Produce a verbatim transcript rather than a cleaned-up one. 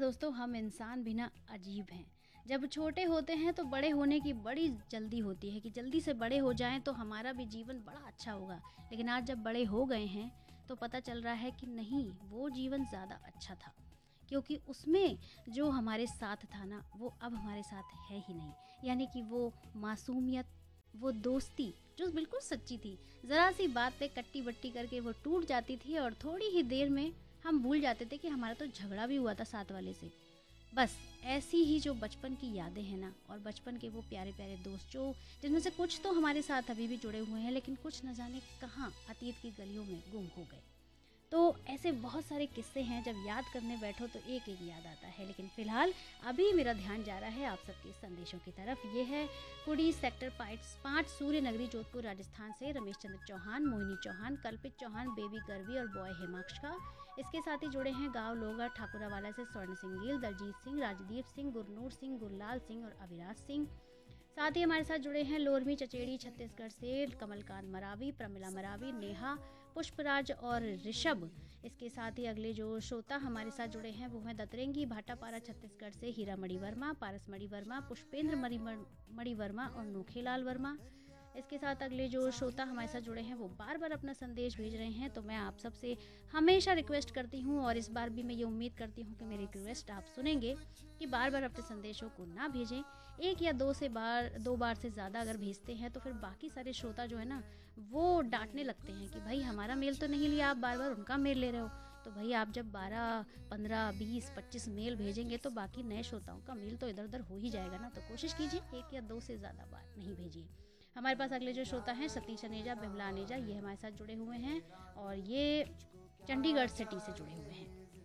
दोस्तों हम इंसान भी ना अजीब हैं। जब छोटे होते हैं तो बड़े होने की बड़ी जल्दी होती है कि जल्दी से बड़े हो जाएं तो हमारा भी जीवन बड़ा अच्छा होगा। लेकिन आज जब बड़े हो गए हैं तो पता चल रहा है कि नहीं, वो जीवन ज़्यादा अच्छा था, क्योंकि उसमें जो हमारे साथ था ना वो अब हमारे साथ है ही नहीं। यानी कि वो मासूमियत, वो दोस्ती जो बिल्कुल सच्ची थी, ज़रा सी बात पे कट्टी बट्टी करके वो टूट जाती थी और थोड़ी ही देर में हम भूल जाते थे कि हमारा तो झगड़ा भी हुआ था साथ वाले से। बस ऐसी ही जो बचपन की यादें हैं ना, और बचपन के वो प्यारे प्यारे दोस्त जो जिनमें से कुछ तो हमारे साथ अभी भी जुड़े हुए हैं, लेकिन कुछ न जाने कहाँ अतीत की गलियों में गुम हो गए। तो ऐसे बहुत सारे किस्से हैं, जब याद करने बैठो तो एक एक याद आता है। लेकिन फिलहाल अभी मेरा ध्यान जा रहा है आप सबके संदेशों की तरफ। ये है कुड़ी सेक्टर पाइट्स पाँच सूर्य नगरी जोधपुर राजस्थान से रमेश चंद्र चौहान, मोहिनी चौहान, कल्पित चौहान, बेबी गर्वी और बॉय हेमाक्ष का। इसके साथ ही जुड़े हैं गांव लोगा ठाकुरावाला से स्वर्ण सिंह गिल, दलजीत सिंह, राजदीप सिंह, गुरनूर सिंह, गुरलाल सिंह और अविराज सिंह। साथ ही हमारे साथ जुड़े हैं लोरमी चचेड़ी छत्तीसगढ़ से कमलकांत मरावी, प्रमिला मरावी, नेहा, पुष्पराज और ऋषभ। इसके साथ ही अगले जो श्रोता हमारे साथ जुड़े हैं वो हैं दतरेंगी भाटापारा छत्तीसगढ़ से हीरा मणि वर्मा, पारस मणि वर्मा, पुष्पेंद्र मणि मणि वर्मा और नोखेलाल वर्मा। इसके साथ अगले जो श्रोता हमारे साथ जुड़े हैं वो बार बार अपना संदेश भेज रहे हैं, तो मैं आप सबसे हमेशा रिक्वेस्ट करती हूँ और इस बार भी मैं ये उम्मीद करती हूँ कि मेरी रिक्वेस्ट आप सुनेंगे कि बार बार अपने संदेशों को ना भेजें। एक या दो से बार दो बार से ज़्यादा अगर भेजते हैं तो फिर बाकी सारे श्रोता जो है ना वो डांटने लगते हैं कि भाई हमारा मेल तो नहीं लिया, आप बार बार उनका मेल ले रहे हो। तो भाई आप जब बारह, पंद्रह, बीस, पच्चीस मेल भेजेंगे तो बाकी नए श्रोताओं का मेल तो इधर उधर हो ही जाएगा ना। तो कोशिश कीजिए एक या दो से ज़्यादा बार नहीं भेजिए। हमारे पास अगले जो श्रोता हैं सतीश अनेजा, बिमला अनेजा, ये हमारे साथ जुड़े हुए हैं और ये चंडीगढ़ सिटी से जुड़े हुए हैं।